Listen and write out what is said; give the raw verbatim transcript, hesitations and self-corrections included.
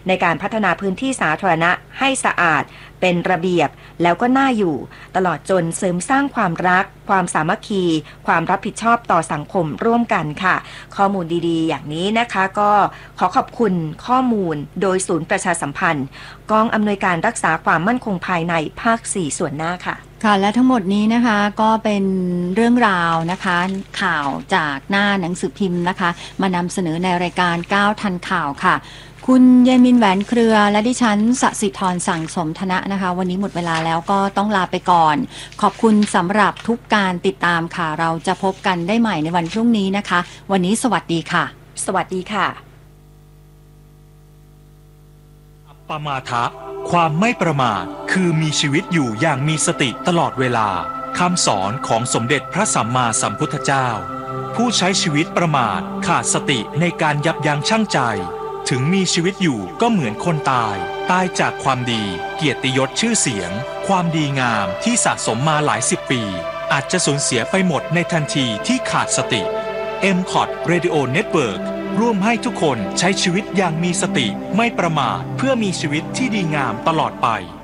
ในการพัฒนาพื้นที่สาธารณะให้สะอาดเป็นระเบียบแล้วก็น่าอยู่ตลอดจนเสริมสร้างความรักความสามัคคีความรับผิดชอบต่อสังคมร่วมกันค่ะข้อมูลดีๆอย่างนี้นะคะก็ขอขอบคุณข้อมูลโดยศูนย์ประชาสัมพันธ์กองอำนวยการรักษาความมั่นคงภายในภาคสี่ส่วนหน้าค่ะค่ะและทั้งหมดนี้นะคะก็เป็นเรื่องราวนะคะข่าวจากหน้าหนังสือพิมพ์นะคะมานำเสนอในรายการก้าวทันข่าวค่ะคุณเยมินแหวนเครือและดิฉันสศิธรสั่งสมธนะนะคะวันนี้หมดเวลาแล้วก็ต้องลาไปก่อนขอบคุณสำหรับทุกการติดตามค่ะเราจะพบกันได้ใหม่ในวันพรุ่งนี้นะคะวันนี้สวัสดีค่ะสวัสดีค่ะอัปปมาทะความไม่ประมาทคือมีชีวิตอยู่อย่างมีสติตลอดเวลาคำสอนของสมเด็จพระสัมมาสัมพุทธเจ้าผู้ใช้ชีวิตประมาทขาดสติในการยับยั้งชั่งใจถึงมีชีวิตอยู่ก็เหมือนคนตายตายจากความดีเกียรติยศชื่อเสียงความดีงามที่สะสมมาหลายสิบปีอาจจะสูญเสียไปหมดในทันทีที่ขาดสติ เอ็ม คอท Radio Network ร่วมให้ทุกคนใช้ชีวิตอย่างมีสติไม่ประมาทเพื่อมีชีวิตที่ดีงามตลอดไป